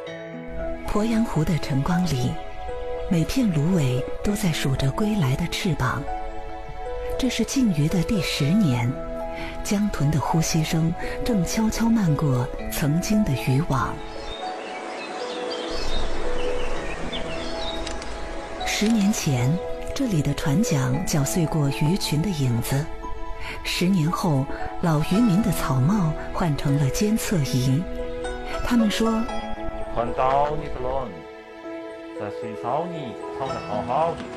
鄱阳湖的晨光里，每片芦苇都在数着归来的翅膀。这是禁渔的第10年，江豚的呼吸声正悄悄漫过曾经的渔网。10年前，这里的船桨搅碎过鱼群的影子。10年后，老渔民的草帽换成了监测仪。他们说， 看到你的人，在水槽里躺得好好的。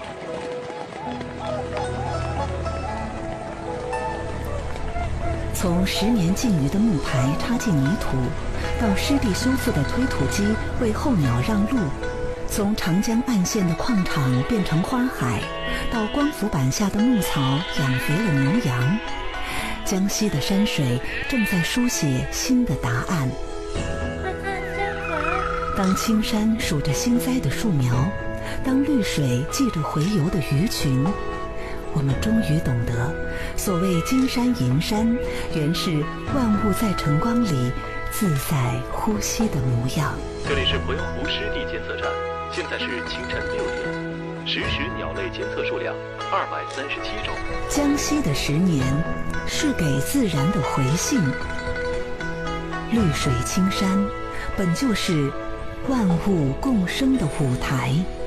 从10年禁渔的木牌插进泥土，到湿地修复的推土机为候鸟让路，从长江岸线的矿场变成花海，到光伏板下的牧草养肥了牛羊，江西的山水正在书写新的答案。 快看，山河！ 当青山数着新栽的树苗，当绿水记着洄游的鱼群，我们终于懂得，所谓金山银山，原是万物在晨光里自在呼吸的模样。 这里是鄱阳湖湿地监测站，现在是清晨6点，实时鸟类监测数量237种。 江西的10年，是给自然的回信。绿水青山，本就是万物共生的舞台。